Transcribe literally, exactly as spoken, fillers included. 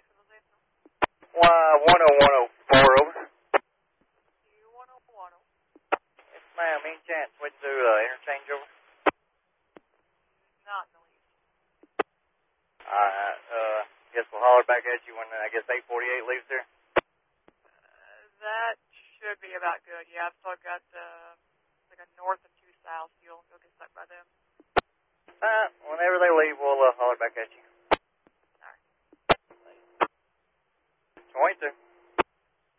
Uh, one oh one oh four, over. one oh one oh. Yes, ma'am. Any chance we can do uh, interchange over? Not in the least. Alright, uh, guess we'll holler back at you when, uh, I guess, eight forty-eight leaves there? Uh, that should be about good. Yeah, I've still got uh, like a north and two south. You'll, you'll get stuck by them. Uh, whenever they leave, we'll uh, holler back at you.